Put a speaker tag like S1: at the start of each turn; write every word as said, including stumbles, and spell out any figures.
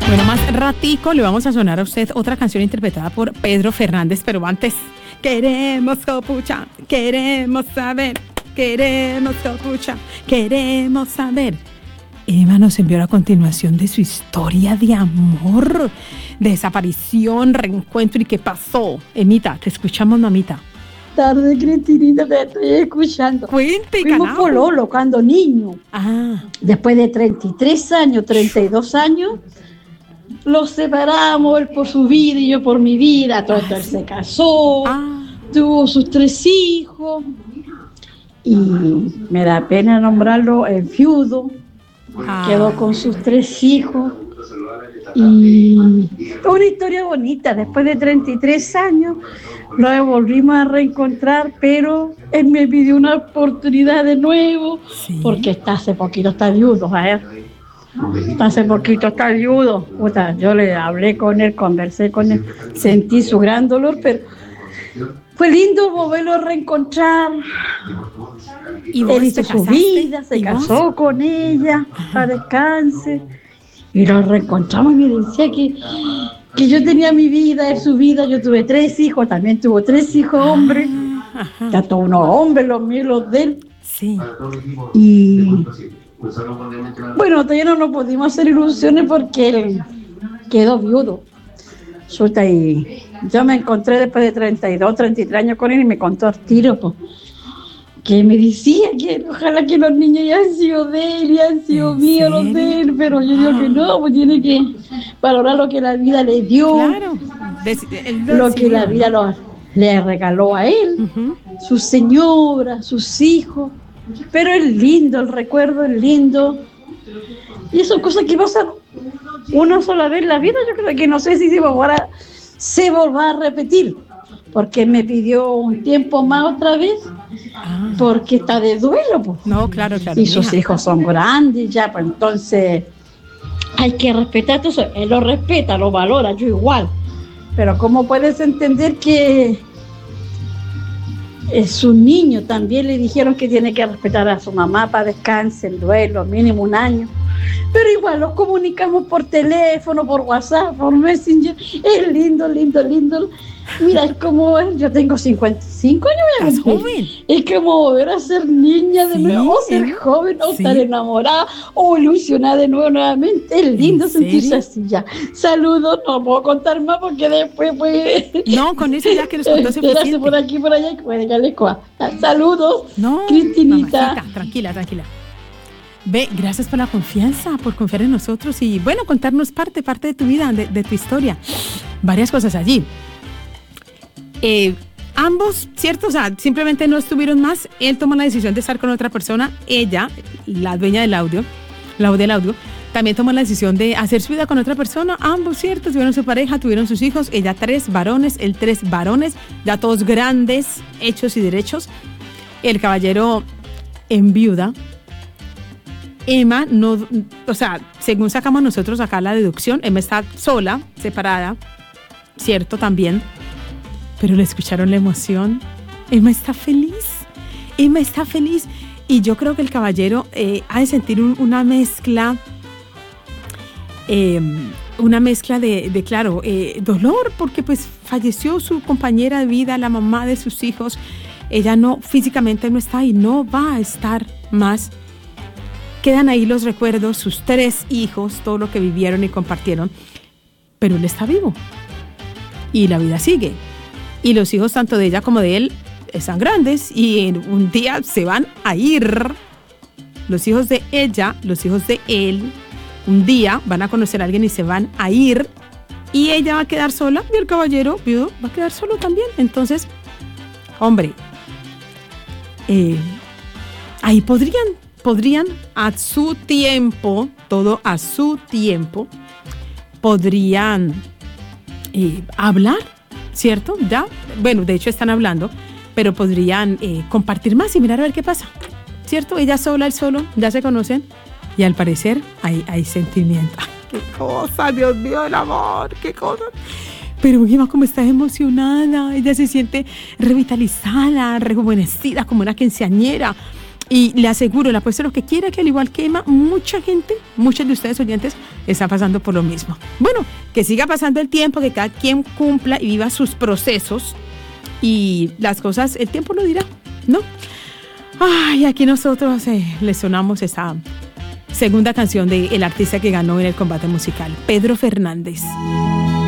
S1: Bueno, más ratico le vamos a sonar a usted otra canción interpretada por Pedro Fernández, pero antes, queremos copucha, queremos saber, queremos copucha, queremos saber. Emma nos envió la continuación de su historia de amor, desaparición, reencuentro y qué pasó. Emita, te escuchamos, mamita.
S2: Tarde, Cristinita, te estoy escuchando.
S1: Cuente,
S2: Fuimos
S1: carajo.
S2: pololo cuando niño.
S1: Ah.
S2: Después de treinta y tres años, treinta y dos años, los separamos, él por su vida y yo por mi vida. Todo esto, él se casó,
S1: Ah.
S2: tuvo sus tres hijos y me da pena nombrarlo en viudo.
S1: Ah.
S2: Quedó con sus tres hijos y una historia bonita. Después de treinta y tres años lo volvimos a reencontrar, pero él me pidió una oportunidad de nuevo. Sí. Porque está hace poquito está viudo, a ver. Hace poquito está viudo. Puta, yo le hablé con él, conversé con él, sentí su gran dolor, pero fue lindo volverlo a reencontrar.
S1: ¿Y
S2: él hizo su vida, se casó vos? Con ella, a descanse. Y lo reencontramos y me decía que, que yo tenía mi vida, él su vida. Yo tuve tres hijos, también tuvo tres hijos hombres. Ya todos unos hombres, los míos, los de él.
S1: Sí.
S2: Y bueno, todavía no nos pudimos hacer ilusiones porque él quedó viudo. Chuta, y yo me encontré después de treinta y dos, treinta y tres años con él y me contó al tiro, pues, que me decía que ojalá que los niños ya han sido de él y han sido míos los de él, pero yo digo que no, pues tiene que valorar lo que la vida le dio,
S1: claro.
S2: lo que la vida lo, le regaló a él, uh-huh. Su señora, sus hijos, pero es lindo, el recuerdo es lindo, y son cosas que pasan una sola vez en la vida. Yo creo que no sé si se volverá, se volverá a repetir, porque me pidió un tiempo más otra vez, ah. porque está de duelo, pues.
S1: No, claro, claro.
S2: Y sus hijos son grandes ya, pues entonces hay que respetar todo eso. Él lo respeta, lo valora, yo igual. Pero ¿cómo puedes entender que es un niño? También le dijeron que tiene que respetar a su mamá para descanse, el duelo, mínimo un año. Pero igual los comunicamos por teléfono, por WhatsApp, por Messenger. Es lindo, lindo, lindo. Mira, es como yo tengo cincuenta y cinco años.
S1: ¿Estás joven?
S2: Es como volver a ser niña de sí, nuevo, o ser joven, o sí. Estar enamorada, o ilusionada de nuevo nuevamente. Es lindo sentirse así ya. Saludos, no puedo contar más porque después pues...
S1: No, con eso ya que nos contó suficiente.
S2: por aquí, por allá, que puede darle coa. Saludos,
S1: no,
S2: Cristinita.
S1: Mamacita, tranquila, tranquila. Ve, gracias por la confianza, por confiar en nosotros y, bueno, contarnos parte, parte de tu vida, de, de tu historia. Varias cosas allí. Eh, ambos, ¿cierto? O sea, simplemente no estuvieron más. Él tomó la decisión de estar con otra persona. Ella, la dueña del audio, la voz del audio, también tomó la decisión de hacer su vida con otra persona. Ambos, ¿cierto? Tuvieron su pareja, tuvieron sus hijos. Ella tres varones, él tres varones, ya todos grandes, hechos y derechos. El caballero en viuda. Emma no, o sea, según sacamos nosotros acá la deducción, Emma está sola, separada, cierto también, pero le escucharon la emoción. Emma está feliz, Emma está feliz y yo creo que el caballero eh, ha de sentir un, una mezcla, eh, una mezcla de, de claro, eh, dolor porque pues falleció su compañera de vida, la mamá de sus hijos, ella no, físicamente no está y no va a estar más. Quedan ahí los recuerdos, sus tres hijos, todo lo que vivieron y compartieron, pero él está vivo y la vida sigue. Y los hijos tanto de ella como de él están grandes y un día se van a ir. Los hijos de ella, los hijos de él, un día van a conocer a alguien y se van a ir y ella va a quedar sola y el caballero viudo va a quedar solo también. Entonces, hombre, eh, ahí podrían... podrían a su tiempo, todo a su tiempo, podrían eh, hablar, ¿cierto? Ya, bueno, de hecho están hablando, pero podrían eh, compartir más y mirar a ver qué pasa, ¿cierto? Ella sola, él solo, ya se conocen y al parecer hay, hay sentimiento. ¡Ay, qué cosa, Dios mío, el amor, qué cosa! Pero Emma como está emocionada, ella se siente revitalizada, rejuvenecida, como una quinceañera. Y le aseguro, le apuesto lo que quiera, que al igual que Emma, mucha gente, muchos de ustedes oyentes, están pasando por lo mismo. Bueno, que siga pasando el tiempo, que cada quien cumpla y viva sus procesos. Y las cosas, el tiempo lo dirá, ¿no? Ay, aquí nosotros eh, le sonamos esa segunda canción del artista que ganó en el combate musical, Pedro Fernández.